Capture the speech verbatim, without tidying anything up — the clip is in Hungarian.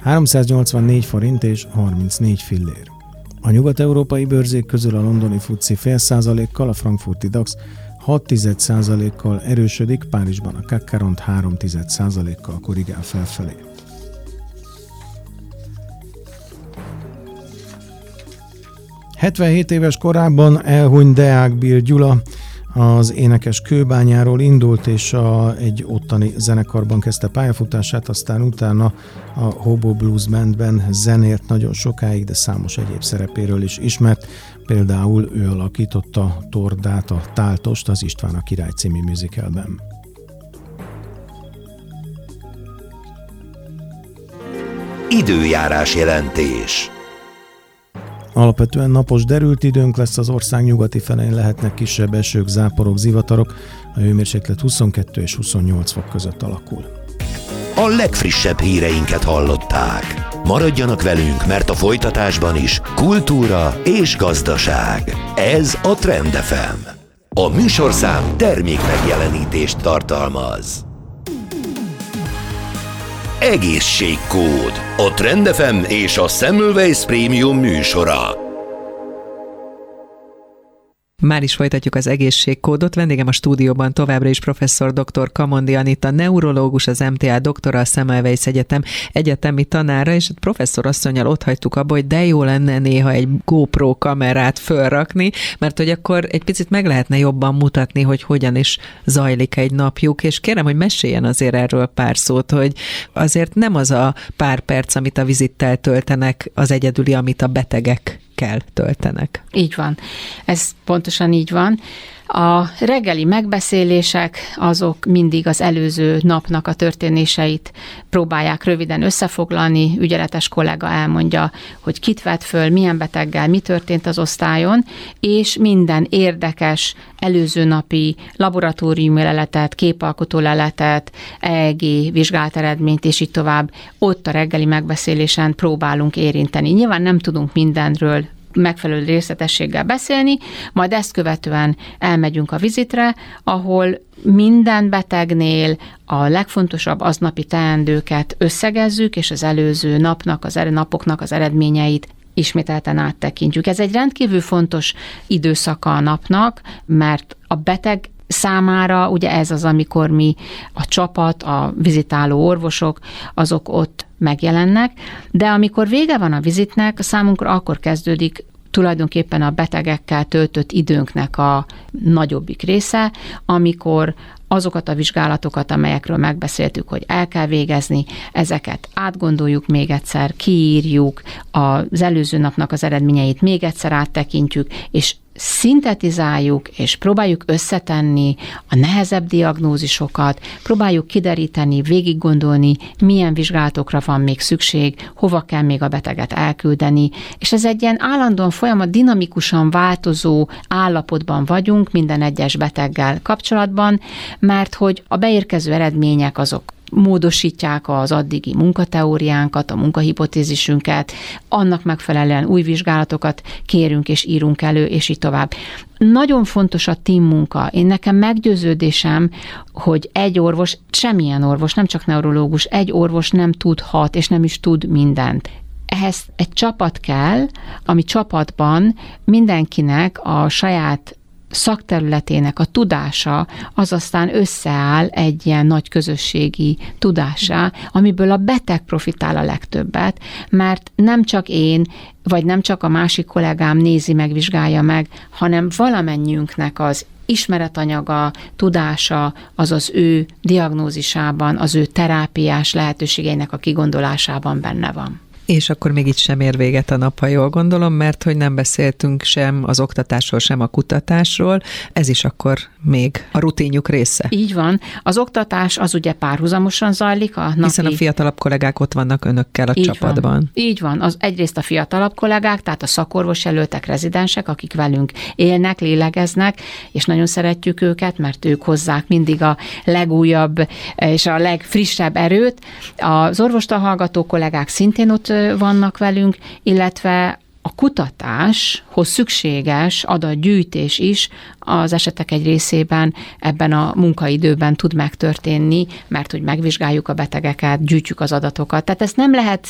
háromszáznyolcvannégy forint és harmincnégy fillér. A nyugat-európai bőrzék közül a londoni fuci fél százalékkal, a frankfurti dax hat tized százalékkal erősödik, Párizsban a cé á cé Quarante három tized százalékkal korrigál felfelé. hetvenhét éves korában elhunyt Deák Bill Gyula, az énekes Kőbányáról indult, és a, egy ottani zenekarban kezdte pályafutását, aztán utána a Hobo Blues Bandben zenélt nagyon sokáig, de számos egyéb szerepéről is ismert. Például ő alakította Tordát, a Táltost az István a király című musicalben. Időjárás jelentés. Alapvetően napos, derült időnk lesz, az ország nyugati felén lehetnek kisebb esők, záporok, zivatarok, a hőmérséklet huszonkettő és huszonnyolc fok között alakul. A legfrissebb híreinket hallották. Maradjanak velünk, mert a folytatásban is kultúra és gazdaság. Ez a Trend ef em. A műsorszám termékmegjelenítést tartalmaz. Egészségkód. A Trend ef em és a Semmelweis Premium műsora. Már is folytatjuk az egészségkódot. Vendégem a stúdióban továbbra is professzor dr. Kamondi Anita, neurológus, az em té á doktora, a Semmelweis Egyetem egyetemi tanára, és professzor asszonnyal ott hagytuk abba, hogy de jó lenne néha egy GoPro kamerát fölrakni, mert hogy akkor egy picit meg lehetne jobban mutatni, hogy hogyan is zajlik egy napjuk, és kérem, hogy meséljen azért erről pár szót, hogy azért nem az a pár perc, amit a vizittel töltenek, az egyedüli, amit a betegek kell töltenek. Így van. Ez pontosan így van. A reggeli megbeszélések azok mindig az előző napnak a történéseit próbálják röviden összefoglalni. Ügyeletes kollega elmondja, hogy kit vett föl, milyen beteggel, mi történt az osztályon, és minden érdekes előző napi laboratóriumi leletet, képalkotó leletet, é e gé vizsgált eredményt, és így tovább ott a reggeli megbeszélésen próbálunk érinteni. Nyilván nem tudunk mindenről megfelelő részletességgel beszélni, majd ezt követően elmegyünk a vizitre, ahol minden betegnél a legfontosabb aznapi teendőket összegezzük, és az előző napnak, az napoknak az eredményeit ismételten áttekintjük. Ez egy rendkívül fontos időszaka a napnak, mert a beteg számára ugye ez az, amikor mi, a csapat, a vizitáló orvosok, azok ott megjelennek, de amikor vége van a vizitnek, számunkra akkor kezdődik tulajdonképpen a betegekkel töltött időnknek a nagyobbik része, amikor azokat a vizsgálatokat, amelyekről megbeszéltük, hogy el kell végezni, ezeket átgondoljuk még egyszer, kiírjuk, az előző napnak az eredményeit még egyszer áttekintjük, és szintetizáljuk, és próbáljuk összetenni a nehezebb diagnózisokat, próbáljuk kideríteni, végiggondolni, milyen vizsgálatokra van még szükség, hova kell még a beteget elküldeni, és ez egy ilyen állandóan folyamat, dinamikusan változó állapotban vagyunk minden egyes beteggel kapcsolatban, mert hogy a beérkező eredmények azok módosítják az addigi munkateóriánkat, a munkahipotézisünket, annak megfelelően új vizsgálatokat kérünk és írunk elő, és így tovább. Nagyon fontos a team munka. Én nekem meggyőződésem, hogy egy orvos, semmilyen orvos, nem csak neurológus, egy orvos nem tudhat, és nem is tud mindent. Ehhez egy csapat kell, ami csapatban mindenkinek a saját szakterületének a tudása, az aztán összeáll egy ilyen nagy közösségi tudássá, amiből a beteg profitál a legtöbbet, mert nem csak én, vagy nem csak a másik kollégám nézi meg, vizsgálja meg, hanem valamennyiünknek az ismeretanyaga, tudása, az az ő diagnózisában, az ő terápiás lehetőségeinek a kigondolásában benne van. És akkor még itt sem ér véget a nap, ha jól gondolom, mert hogy nem beszéltünk sem az oktatásról, sem a kutatásról, ez is akkor még a rutinjuk része. Így van. Az oktatás az ugye párhuzamosan zajlik. A napi... Hiszen a fiatalabb kollégák ott vannak önökkel a Így csapatban. Van. Így van. Az egyrészt a fiatalabb kollégák, tehát a szakorvos jelöltek, rezidensek, akik velünk élnek, lélegeznek, és nagyon szeretjük őket, mert ők hozzák mindig a legújabb és a legfrissebb erőt. Az orvostan hallgató kollégák szintén ott vannak velünk, illetve a kutatáshoz szükséges adatgyűjtés is az esetek egy részében ebben a munkaidőben tud megtörténni, mert hogy megvizsgáljuk a betegeket, gyűjtjük az adatokat. Tehát ezt nem lehet